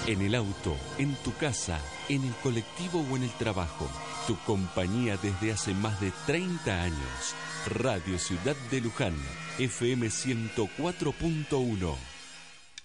En el auto, en tu casa, en el colectivo o en el trabajo. Tu compañía desde hace más de 30 años. Radio Ciudad de Luján, FM 104.1.